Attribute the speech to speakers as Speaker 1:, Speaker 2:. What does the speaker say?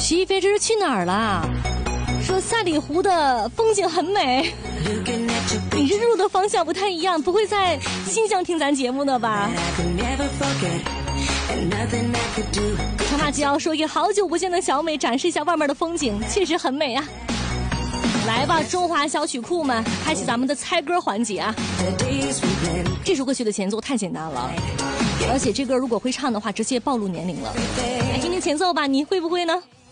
Speaker 1: 徐一飞这是去哪儿了？说赛里湖的风景很美。你这入的方向不太一样，不会在新疆听咱节目的吧？长发及腰说一个好久不见的小美展示一下外面的风景，确实很美啊。来吧，中华小曲库们，开启咱们的猜歌环节啊！这首歌曲的前奏太简单了，而且这歌如果会唱的话，直接暴露年龄了。来听听前奏吧，你会不会呢？